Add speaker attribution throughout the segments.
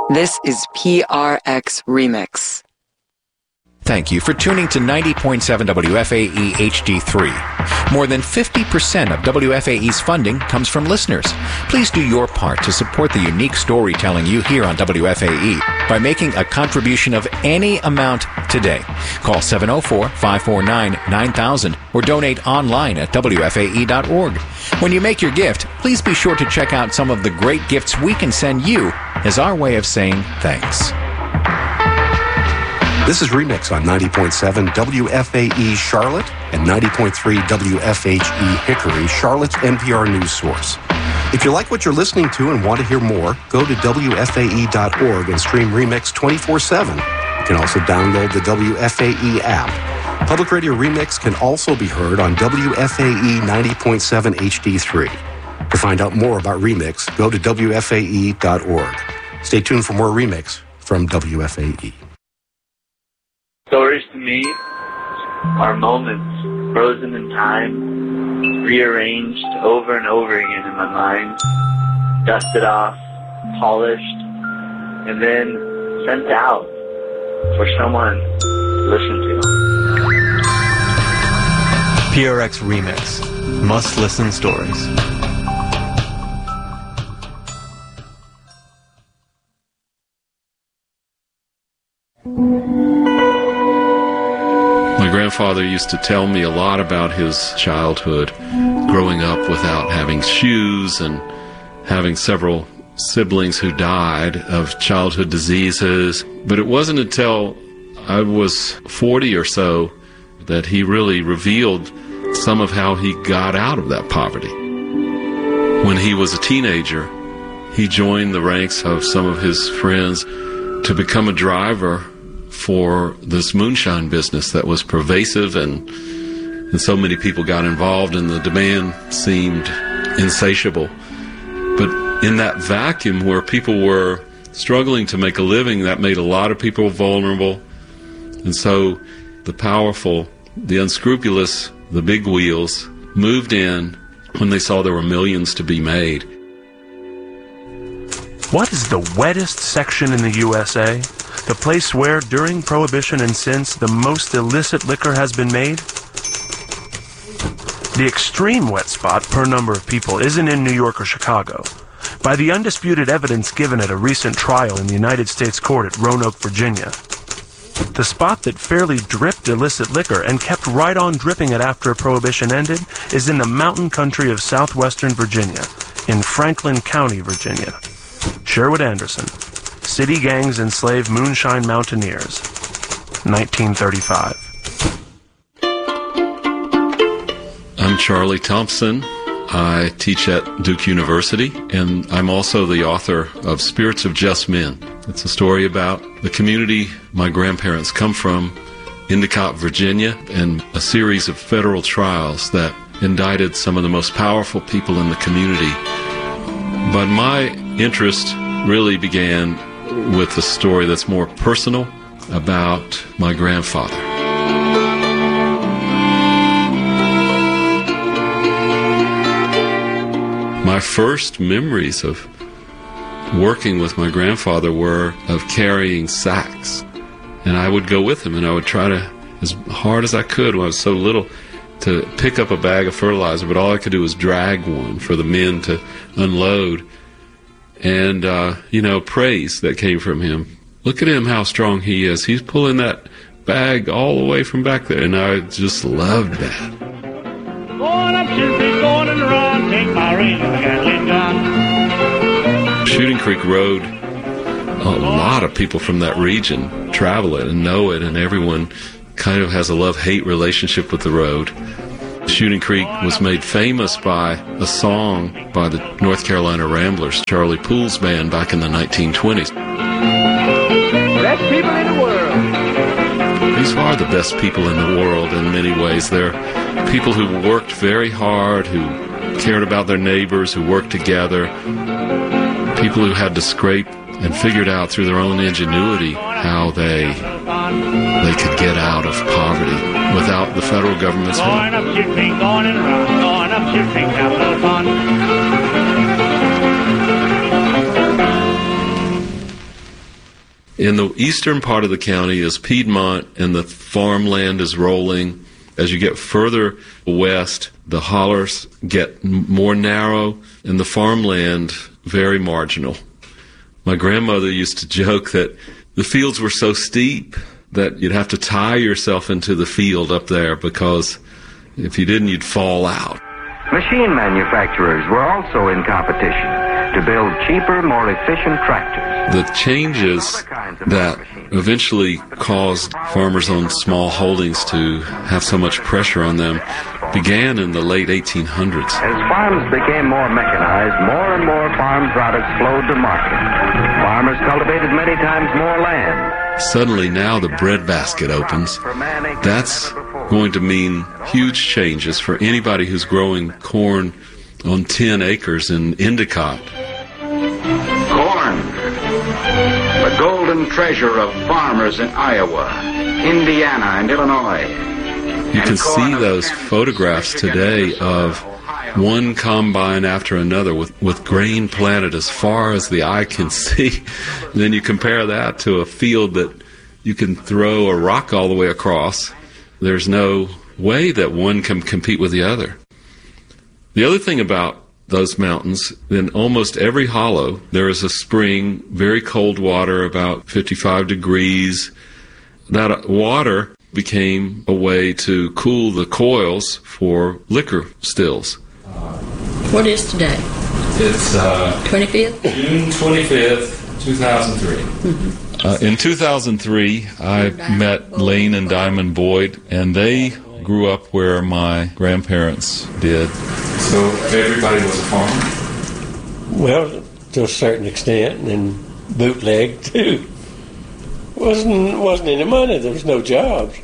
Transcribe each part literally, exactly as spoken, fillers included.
Speaker 1: This is P R X Remix.
Speaker 2: Thank you for tuning to ninety point seven W F A E H D three. More than fifty percent of W F A E's funding comes from listeners. Please do your part to support the unique storytelling you hear on W F A E by making a contribution of any amount today. Call seven oh four, five four nine, nine thousand or donate online at W F A E dot org. When you make your gift, please be sure to check out some of the great gifts we can send you as our way of saying thanks.
Speaker 3: This is Remix on ninety point seven W F A E Charlotte and ninety point three W F H E Hickory, Charlotte's N P R news source. If you like what you're listening to and want to hear more, go to W F A E dot org and stream Remix twenty-four seven. You can also download the W F A E app. Public Radio Remix can also be heard on W F A E ninety point seven H D three. To find out more about Remix, go to W F A E dot org. Stay tuned for more Remix from W F A E.
Speaker 4: Stories to me are moments frozen in time, rearranged over and over again in my mind, dusted off, polished, and then sent out for someone to listen to.
Speaker 5: P R X Remix. Must-listen stories.
Speaker 6: My grandfather used to tell me a lot about his childhood, growing up without having shoes and having several siblings who died of childhood diseases. But it wasn't until I was forty or so that he really revealed some of how he got out of that poverty. When he was a teenager, he joined the ranks of some of his friends to become a driver for this moonshine business that was pervasive, and, and so many people got involved and the demand seemed insatiable. But in that vacuum where people were struggling to make a living, that made a lot of people vulnerable. And so the powerful, the unscrupulous, the big wheels moved in when they saw there were millions to be made.
Speaker 7: What is the wettest section in the U S A? The place where, during Prohibition and since, the most illicit liquor has been made? The extreme wet spot per number of people isn't in New York or Chicago. By the undisputed evidence given at a recent trial in the United States Court at Roanoke, Virginia, the spot that fairly dripped illicit liquor and kept right on dripping it after Prohibition ended is in the mountain country of southwestern Virginia, in Franklin County, Virginia. Sherwood Anderson, City Gangs Enslave Moonshine Mountaineers, nineteen thirty-five.
Speaker 6: I'm Charlie Thompson. I teach at Duke University, and I'm also the author of Spirits of Just Men. It's a story about the community my grandparents come from, Endicott, Virginia, and a series of federal trials that indicted some of the most powerful people in the community. But my interest really began with a story that's more personal about my grandfather. My first memories of working with my grandfather were of carrying sacks. And I would go with him, and I would try to, as hard as I could when I was so little, to pick up a bag of fertilizer, but all I could do was drag one for the men to unload. And, uh, you know, praise that came from him. Look at him, how strong he is. He's pulling that bag all the way from back there. And I just loved that.
Speaker 8: Going up Tuesday, going in the run, take my range with a Gatling gun.
Speaker 6: Shooting Creek Road, a lot of people from that region travel it and know it, and everyone kind of has a love-hate relationship with the road. Shooting Creek was made famous by a song by the North Carolina Ramblers, Charlie Poole's band, back in the nineteen twenties.
Speaker 8: Best people in the world.
Speaker 6: These are the best people in the world in many ways. They're people who worked very hard, who cared about their neighbors, who worked together, people who had to scrape and figured out through their own ingenuity how they they could get out of poverty without the federal government's help.
Speaker 8: Going up shooting, going and around, going up shooting, have a little fun.
Speaker 6: In the eastern part of the county is Piedmont, and the farmland is rolling. As you get further west, the hollers get more narrow, and the farmland very marginal. My grandmother used to joke that the fields were so steep that you'd have to tie yourself into the field up there, because if you didn't, you'd fall out.
Speaker 9: Machine manufacturers were also in competition to build cheaper, more efficient tractors.
Speaker 6: The changes that eventually caused farmers on small holdings to have so much pressure on them began in the late eighteen hundreds.
Speaker 9: As farms became more mechanized, more and more farm products flowed to market. Farmers cultivated many times more land.
Speaker 6: Suddenly now the breadbasket opens. That's going to mean huge changes for anybody who's growing corn on ten acres in Endicott.
Speaker 10: Corn, the golden treasure of farmers in Iowa, Indiana, and Illinois.
Speaker 6: You can see those photographs today of one combine after another with, with grain planted as far as the eye can see. And then you compare that to a field that you can throw a rock all the way across. There's no way that one can compete with the other. The other thing about those mountains, in almost every hollow, there is a spring, very cold water, about fifty-five degrees. That water became a way to cool the coils for liquor stills.
Speaker 11: What is today?
Speaker 6: It's uh,
Speaker 11: twenty-fifth?
Speaker 6: June twenty-fifth, two thousand three. Mm-hmm. Uh, in two thousand three, I met Lane and Diamond Boyd, and they grew up where my grandparents did. So everybody was a farmer?
Speaker 12: Well, to a certain extent, and bootleg too. Wasn't wasn't any money. There was no jobs.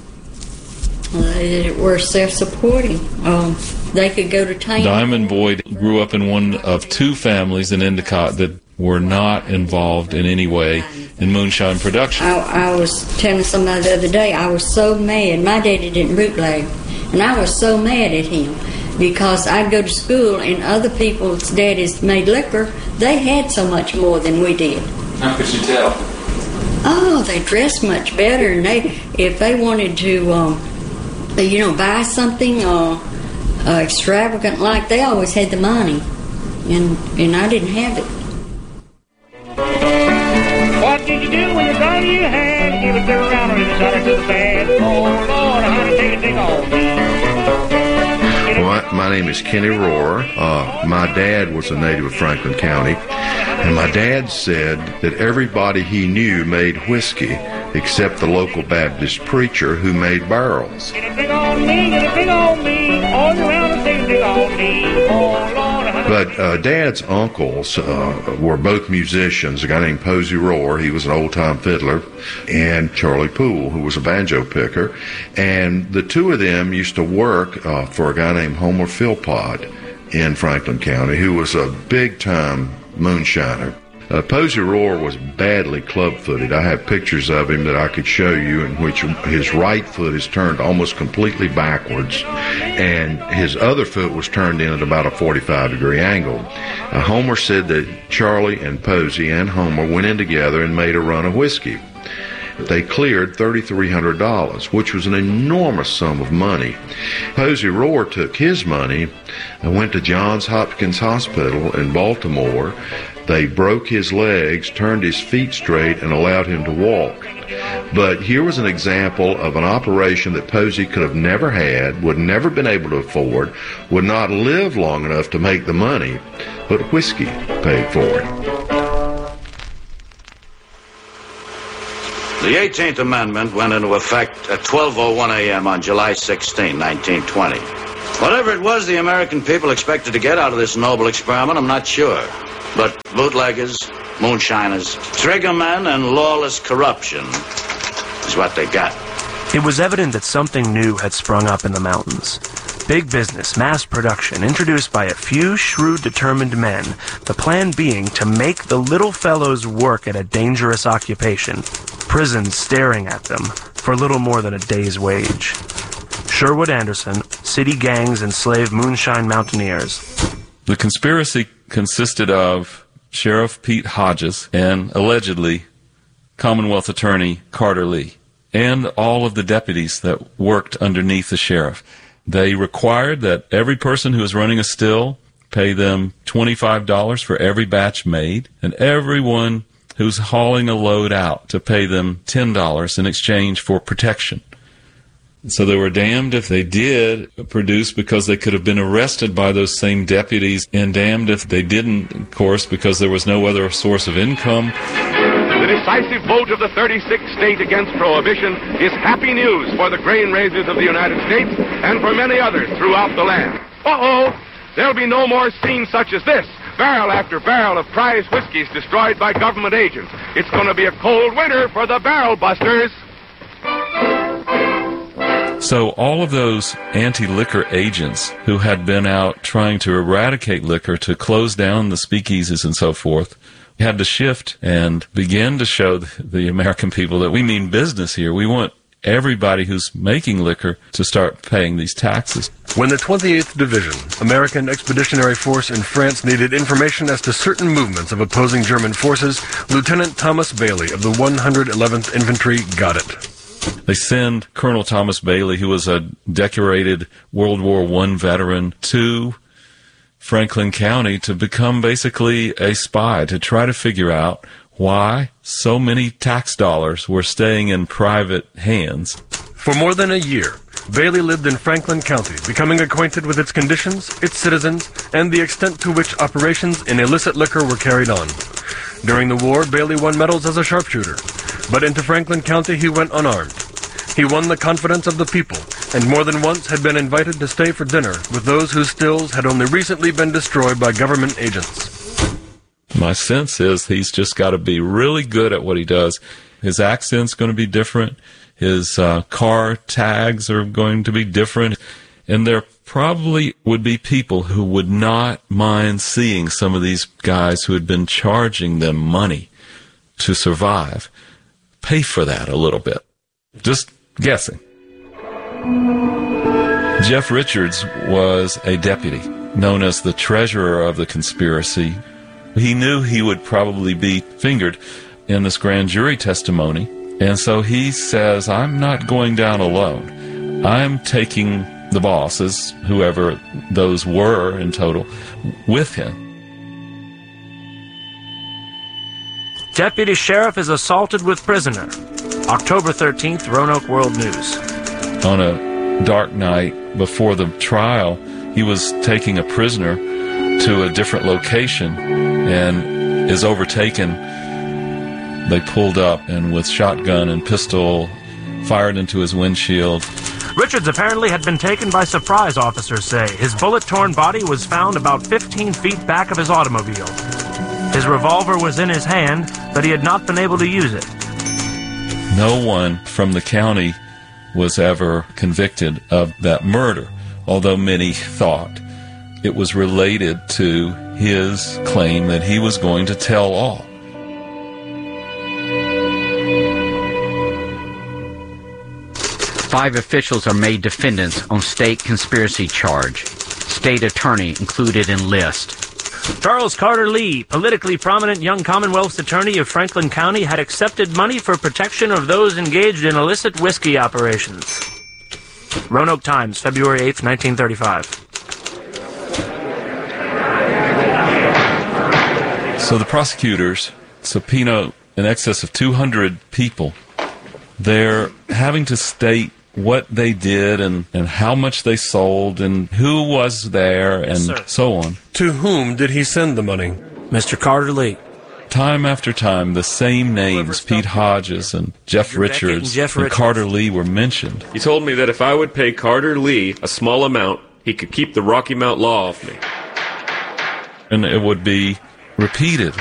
Speaker 11: They were self-supporting. Um, they could go to town.
Speaker 6: Diamond Boyd grew up in one of two families in Endicott that were not involved in any way in moonshine production.
Speaker 11: I, I was telling somebody the other day, I was so mad. My daddy didn't bootleg, and I was so mad at him because I'd go to school and other people's daddies made liquor. They had so much more than we did.
Speaker 6: How could you tell?
Speaker 11: Oh, they dressed much better, and they, if they wanted to, um, you know, buy something uh, uh, extravagant like, they always had the money, and and I didn't have it.
Speaker 8: What did you do when the daughter you had? Give it to her around or the shot her to the bed. Oh, Lord, honey, take it, take all
Speaker 13: Well, my name is Kenny Rohr. Uh, my dad was a native of Franklin County, and my dad said that everybody he knew made whiskey except the local Baptist preacher who made barrels.
Speaker 8: Get a big on me, get a big on me, all around and take a big on me. Oh, Lord, honey.
Speaker 13: But uh, Dad's uncles uh, were both musicians. A guy named Posey Rohr, he was an old-time fiddler, and Charlie Poole, who was a banjo picker. And the two of them used to work uh, for a guy named Homer Philpott in Franklin County, who was a big-time moonshiner. Uh, Posey Rohr was badly club-footed. I have pictures of him that I could show you in which his right foot is turned almost completely backwards, and his other foot was turned in at about a forty-five degree angle. Uh, Homer said that Charlie and Posey and Homer went in together and made a run of whiskey. They cleared three thousand three hundred dollars, which was an enormous sum of money. Posey Rohr took his money and went to Johns Hopkins Hospital in Baltimore. They broke his legs, turned his feet straight, and allowed him to walk. But here was an example of an operation that Posey could have never had, would never been able to afford, would not live long enough to make the money, but whiskey paid for it.
Speaker 10: The eighteenth Amendment went into effect at twelve oh one a.m. on July sixteenth, nineteen twenty. Whatever it was the American people expected to get out of this noble experiment, I'm not sure. But bootleggers, moonshiners, triggermen, and lawless corruption is what they got.
Speaker 7: It was evident that something new had sprung up in the mountains. Big business, mass production, introduced by a few shrewd, determined men, the plan being to make the little fellows work at a dangerous occupation, prisons staring at them for little more than a day's wage. Sherwood Anderson, City Gangs, Enslaved Moonshine Mountaineers.
Speaker 6: The conspiracy consisted of Sheriff Pete Hodges and, allegedly,
Speaker 14: Commonwealth Attorney Carter Lee and all of the deputies that worked underneath the sheriff. They required that every person who was running a still pay them twenty-five dollars for every batch made, and everyone who's hauling a load out to pay them ten dollars in exchange for protection. So they were damned if they did produce, because they could have been arrested by those same deputies, and damned if they didn't, of course, because there was no other source of income.
Speaker 15: The decisive vote of the thirty-sixth state against prohibition is happy news for the grain raisers of the United States and for many others throughout the land. Uh-oh! There'll be no more scenes such as this. Barrel after barrel of prize whiskeys destroyed by government agents. It's going to be a cold winter for the barrel busters.
Speaker 14: So all of those anti-liquor agents who had been out trying to eradicate liquor, to close down the speakeasies and so forth, had to shift and begin to show the American people that we mean business here. We want everybody who's making liquor to start paying these taxes.
Speaker 7: When the twenty-eighth Division, American Expeditionary Force in France, needed information as to certain movements of opposing German forces, Lieutenant Thomas Bailey of the one hundred eleventh Infantry got it.
Speaker 14: They send Colonel Thomas Bailey, who was a decorated World War One veteran, to Franklin County to become basically a spy, to try to figure out why so many tax dollars were staying in private hands.
Speaker 7: For more than a year, Bailey lived in Franklin County, becoming acquainted with its conditions, its citizens, and the extent to which operations in illicit liquor were carried on. During the war, Bailey won medals as a sharpshooter, but into Franklin County he went unarmed. He won the confidence of the people, and more than once had been invited to stay for dinner with those whose stills had only recently been destroyed by government agents.
Speaker 14: My sense is he's just got to be really good at what he does. His accent's going to be different. His uh, car tags are going to be different. And there probably would be people who would not mind seeing some of these guys who had been charging them money to survive pay for that a little bit. Just guessing. Jeff Richards was a deputy, known as the treasurer of the conspiracy. He knew he would probably be fingered in this grand jury testimony, and so he says, I'm not going down alone. I'm taking the bosses, whoever those were in total, with him.
Speaker 7: Deputy Sheriff is assaulted with prisoner. October thirteenth, Roanoke World News.
Speaker 14: On a dark night before the trial, he was taking a prisoner to a different location and is overtaken. They pulled up and with shotgun and pistol fired into his windshield.
Speaker 7: Richards apparently had been taken by surprise, officers say. His bullet-torn body was found about fifteen feet back of his automobile. His revolver was in his hand, but he had not been able to use it.
Speaker 14: No one from the county was ever convicted of that murder, although many thought it was related to his claim that he was going to tell all.
Speaker 16: Five officials are made defendants on state conspiracy charge. State attorney included in list.
Speaker 7: Charles Carter Lee, politically prominent young Commonwealth's attorney of Franklin County, had accepted money for protection of those engaged in illicit whiskey operations. Roanoke Times, February eighth, nineteen thirty-five.
Speaker 14: So the prosecutors subpoena in excess of two hundred people. They're having to state what they did and, and how much they sold and who was there and yes, so on.
Speaker 7: To whom did he send the money? Mister Carter Lee.
Speaker 14: Time after time, the same names, Pete Hodges and Jeff Richards and, Jeff and Richards. Carter Lee, were mentioned.
Speaker 17: He told me that if I would pay Carter Lee a small amount, he could keep the Rocky Mount Law off me.
Speaker 14: And it would be repeated